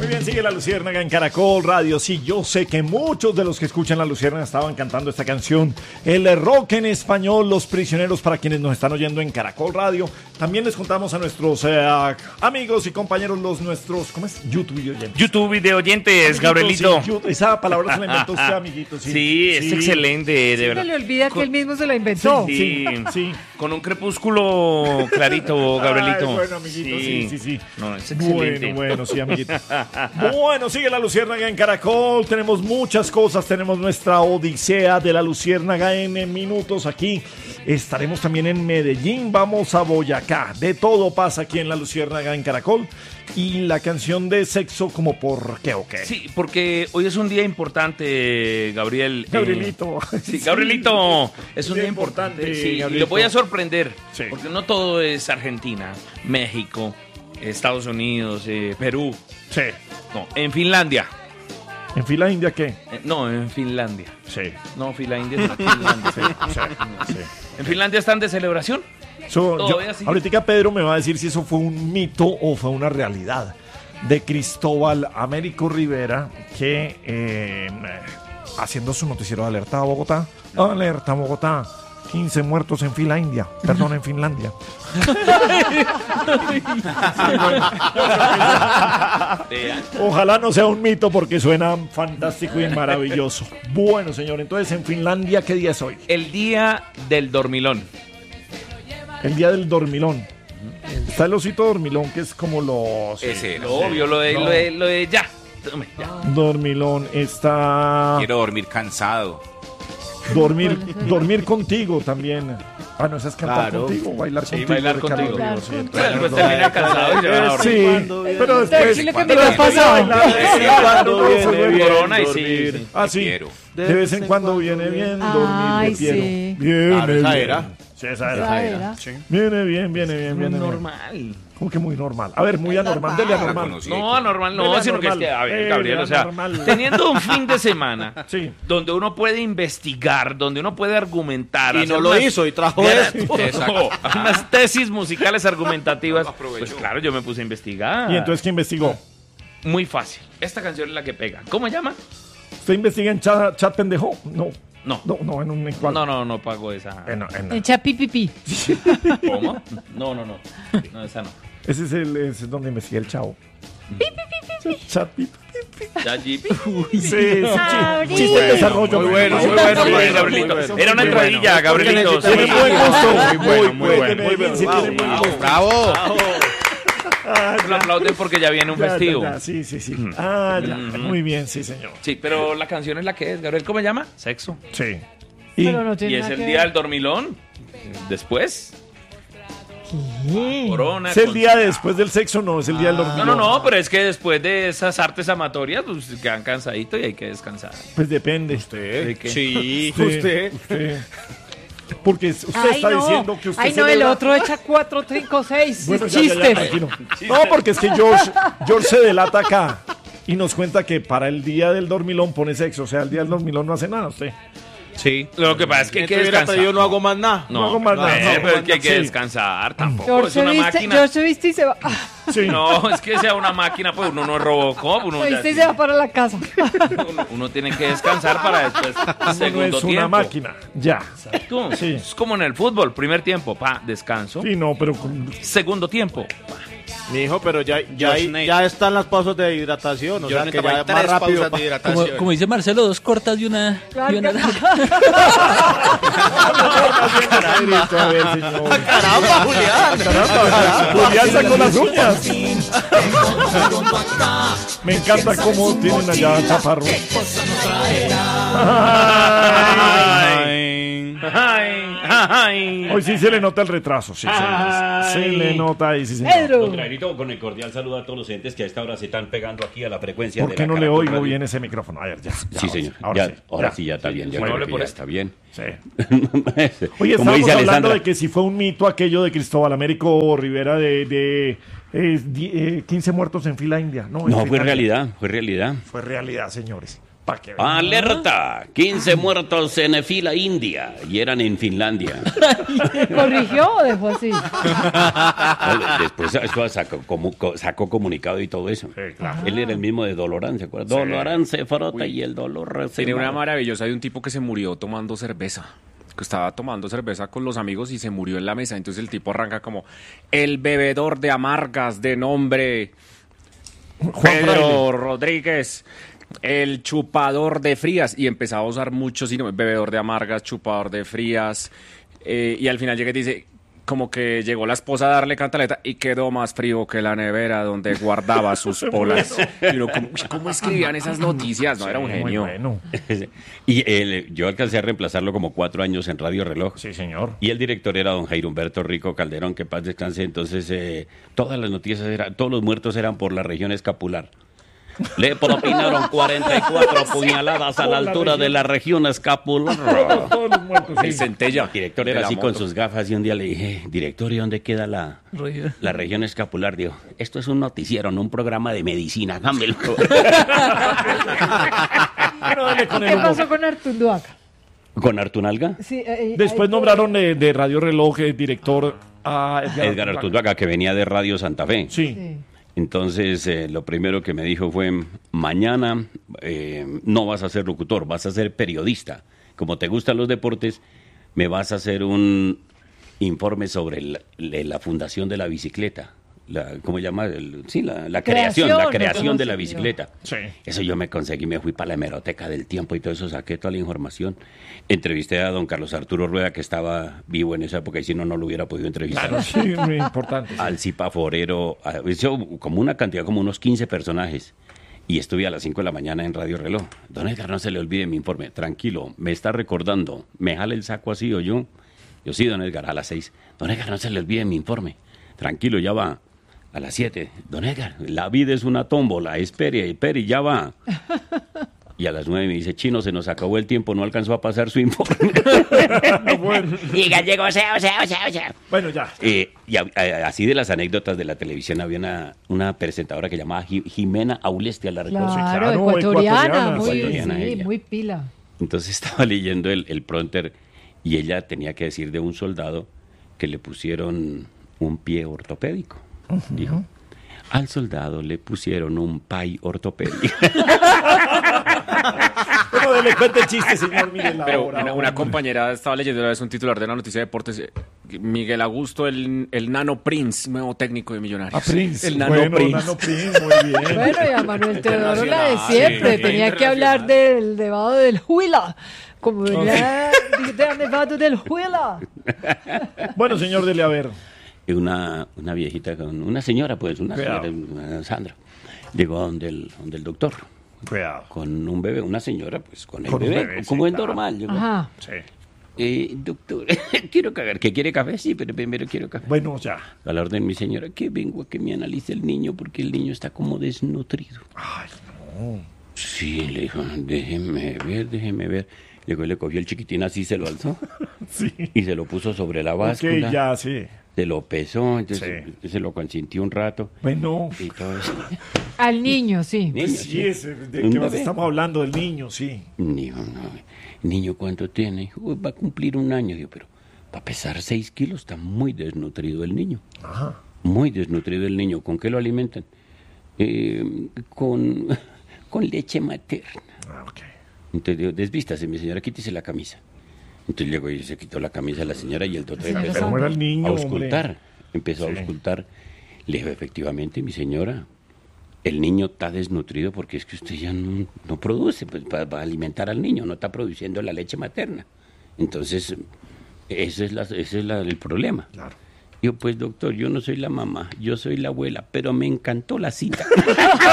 Muy bien, sigue La Luciérnaga en Caracol Radio. Sí, yo sé que muchos de los que escuchan La Luciérnaga estaban cantando esta canción. El rock en español, Los Prisioneros, para quienes nos están oyendo en Caracol Radio. También les contamos a nuestros amigos y compañeros, nuestros, ¿cómo es? YouTube oyentes. YouTube video oyentes, Gabrielito. Sí, esa palabra se la inventó usted, amiguito. Sí, es excelente, de verdad. Se le olvida que él mismo se la inventó. Sí. Con un crepúsculo clarito, Gabrielito. Ay, bueno, amiguito, sí. No, es excelente. Bueno, sí, amiguito. Bueno, sigue La Luciérnaga en Caracol. Tenemos muchas cosas. Tenemos nuestra odisea de La Luciérnaga en minutos aquí. Estaremos también en Medellín. Vamos a Boyacá. De todo pasa aquí en La Luciérnaga en Caracol. Y la canción de Sexo, ¿como por qué o qué? Sí, porque hoy es un día importante, Gabriel. Gabrielito. Sí, Gabrielito. Es un día importante. Sí, y lo voy a sorprender. Sí. Porque no todo es Argentina, México, Estados Unidos, Perú. Sí. No, en Finlandia. ¿En Finlandia qué? No, en Finlandia. Sí. No, Finlandia es Finlandia. Sí. ¿En Finlandia están de celebración? Ahorita Pedro me va a decir si eso fue un mito o fue una realidad de Cristóbal Américo Rivera, que haciendo su noticiero de Alerta a Bogotá. Alerta a Bogotá. 15 muertos en Finlandia. Perdón, en Finlandia. Ojalá no sea un mito porque suena fantástico y maravilloso. Bueno, señor, entonces en Finlandia, ¿qué día es hoy? El día del dormilón. El día del dormilón. Está el osito dormilón, que es como los... Ese, lo obvio, lo de ya. Dormilón está... Quiero dormir cansado. Dormir contigo también. Ah, no, esa es cantar contigo, bailar contigo. Bailar contigo. Pues termina cansado y se van a dormir. Sí, pero después... Cuando viene bien corona y dormir. sí. Ah, sí. De vez en cuando viene bien dormir Ay, de pie. sí. Viene esa bien. era. Sí, esa era. Sí. Viene bien. Normal. ¿Cómo que muy normal? A ver, muy anormal. Dele anormal. No, anormal no, Dele sino que es que, a ver, Gabriel, o sea, anormal. teniendo un fin de semana Sí. donde uno puede investigar, donde uno puede argumentar. Y hacer no lo unas- hizo y trajo esto. No, unas tesis musicales argumentativas. Aprovechó. Pues claro, yo me puse a investigar. ¿Y entonces qué investigó? Muy fácil. Esta canción es la que pega. ¿Cómo se llama? ¿Usted investiga en chat pendejo? No, en un cual. No pago esa. Echa pipipi. ¿Cómo? No, esa no. Ese es donde investiga el chavo. Chat Ya, Jeep. Sí, chiste de desarrollo. Muy bueno, Gabrielito. bueno. Era una entradilla, Gabrielito. Tiene Sí. buen gusto. Muy bueno. Sí, tiene buen gusto. ¡Bravo! Lo aplauden porque ya viene un festivo. Ya, sí. Ah, ya. Muy bien, sí, señor. Sí, pero la canción es la que es, Gabriel. ¿Cómo se llama? Sexo. Sí. Pero no tiene Y es nada el que día ver. del dormilón. Después. ¿Qué? Corona. ¿Es el día después del sexo? No, es el día del dormilón. No, pero es que después de esas artes amatorias, pues quedan cansaditos y hay que descansar. Pues depende. ¿De qué? Sí, Usted. Porque usted está diciendo que usted Ay, no, el otro echa 4, 5, 6 Bueno, chistes. tranquilo. No, porque es que George se delata acá y nos cuenta que para el día del dormilón pone sexo. O sea, el día del dormilón no hace nada usted. sí. Lo que pasa es que hay que descansar. Yo no hago más nada. No hago más nada. Pero es que hay que Sí. descansar. Tampoco George es una máquina. George viste y se va. Sí. No, es que sea una máquina, pues uno no es Robocop. Uno, Se viste y se va para la casa. uno tiene que descansar para después. No Segundo es tiempo. una máquina. Ya. Exacto. Sí. Es como en el fútbol. Primer tiempo, descanso. Sí, no, pero Segundo tiempo. Mijo, pero ya están las pausas de hidratación. O sea, que ya tres más rápido. pausas de hidratación. Como dice Marcelo, 2 cortas y una larga. a ver, señor. ¡Caramba, Julián! Julián sacó las uñas. Me encanta cómo tienen allá a Chaparro. Hoy sí se le nota el retraso, sí, señores. Se le nota ahí, sí, señor. Pedro. Don Gabrielito, con el cordial saludo a todos los entes que a esta hora se están pegando aquí a la frecuencia ¿Por de qué la no le Caracol oigo Radio. bien ese micrófono? A ver, ya. Sí, señor. Ahora sí, ya está bien. Ya Bueno, creo hable que por ya eso. está bien. Sí. Como Oye, estábamos dice hablando Alessandra. de que si fue un mito aquello de Cristóbal Américo Rivera de 15 muertos en fila india. No, en fue Finlandia. realidad, fue realidad. Fue realidad, señores. Alerta, 15 muertos en fila india y eran en Finlandia. ¿Corrigió o dejó así? Después eso sacó comunicado y todo eso. Sí, claro. Él era el mismo de Dolorán, ¿se acuerda? Sí. Dolorán se frota y el dolor se Tiene una mata. maravillosa de un tipo que se murió tomando cerveza. Que estaba tomando cerveza con los amigos y se murió en la mesa. Entonces el tipo arranca como: el bebedor de amargas de nombre Pedro Rodríguez, el chupador de frías. Y empezaba a usar muchos sinónimos: bebedor de amargas, chupador de frías. Y al final llega y dice, como que llegó la esposa a darle cantaleta y quedó más frío que la nevera donde guardaba sus polas. Y uno, ¿cómo escribían esas noticias? No, era un Muy genio. bueno. Y yo alcancé a reemplazarlo como 4 años en Radio Reloj. Sí, señor. Y el director era don Jairo Humberto Rico Calderón, que paz descanse. Entonces, todas las noticias todos los muertos eran por la región escapular. Le propinaron 44 puñaladas a la altura de la región escapular. Todos los muertos, sí. El centella. El director de era la así con moto. sus gafas y un día le dije, director, ¿y dónde queda la región escapular? Dijo, esto es un noticiero, no un programa de medicina, hágamelo. Bueno, dale con el ¿Qué humor. pasó con Artunduaca? ¿Con Artunalga? Sí, Después nombraron de Radio Reloj director a Edgar Artunduaga, que venía de Radio Santa Fe. Sí. Sí. Entonces, lo primero que me dijo fue, mañana no vas a ser locutor, vas a ser periodista. Como te gustan los deportes, me vas a hacer un informe sobre la fundación de la bicicleta. ¿Cómo se llama? La creación de la bicicleta. Sí. Eso yo me conseguí, me fui para la hemeroteca del tiempo y todo eso, saqué toda la información. Entrevisté a don Carlos Arturo Rueda, que estaba vivo en esa época, y si no, no lo hubiera podido entrevistar. Claro, sí, muy importante. Al Zipa Forero, hizo como una cantidad, como unos 15 personajes. Y estuve a las 5 de la mañana en Radio Reloj. Don Edgar, no se le olvide mi informe. Tranquilo, me está recordando. ¿Me jala el saco así o yo? Yo sí, don Edgar, a las 6. Don Edgar, no se le olvide mi informe. Tranquilo, ya va. A las 7. Don Edgar, la vida es una tómbola. Espere, ya va. Y a las 9 me dice, Chino, se nos acabó el tiempo, no alcanzó a pasar su informe. Bueno. Y gallego, o sea. Bueno, ya. Así de las anécdotas de la televisión, había una presentadora que llamaba Jimena Aulestia, la recuerdo. Claro, claro, ecuatoriana, ecuatoriana sí, ella. muy pila. Entonces estaba leyendo el prompter y ella tenía que decir de un soldado que le pusieron un pie ortopédico. Dijo, al soldado le pusieron un pay ortopédico. Bueno, dele cuenta el chiste, señor Miguel. Pero ahora, una hombre. compañera estaba leyendo una vez un titular de la noticia de deportes. Miguel Augusto, el Nano Prince, nuevo técnico de Millonarios. Prince. El Nano Bueno, Prince. Nano Prince, muy bien. Bueno, y a Manuel Teodoro la de Internacional, siempre. sí, Tenía que hablar del nevado del Huila. Como venía del nevado del Huila. Bueno, señor, dele a ver. Una viejita, una señora, pues, una Cuidado. señora, una Sandra, llegó donde el doctor Cuidado. con un bebé, una señora, pues, con el Con un bebé, bebé, sí, como es claro. normal. Llegó. Ajá. Sí. Doctor, quiero cagar. ¿Que quiere café? Sí, pero primero quiero café. Bueno, ya. A la orden, mi señora, que vengo a que me analice el niño porque el niño está como desnutrido. Ay, no. Sí, le dijo, déjeme ver. Llegó y le cogió el chiquitín así, se lo alzó Sí. y se lo puso sobre la Ok, báscula. ya, sí. Se lo pesó, entonces Sí. se lo consintió un rato Bueno. y todo eso. Al niño, sí. Niño, Sí, ¿de Un qué bebé. estamos hablando? Del niño, sí. Dijo, no, niño, ¿cuánto tiene? Dijo, va a cumplir 1 año. Dijo, pero para pesar 6 kilos está muy desnutrido el niño. Ajá. Muy desnutrido el niño. ¿Con qué lo alimentan? Con leche materna. Ah, ok. Entonces dijo, desvístase, mi señora, quítese la camisa. Entonces llegó y se quitó la camisa a la señora y el doctor Señora empezó Pero era el niño, a hombre. auscultar. Empezó a Sí. auscultar. Le dijo, efectivamente, mi señora, el niño está desnutrido porque es que usted ya no produce pues, para alimentar al niño, no está produciendo la leche materna. Entonces, ese es el problema. Claro. Yo, pues, doctor, yo no soy la mamá, yo soy la abuela, pero me encantó la cita.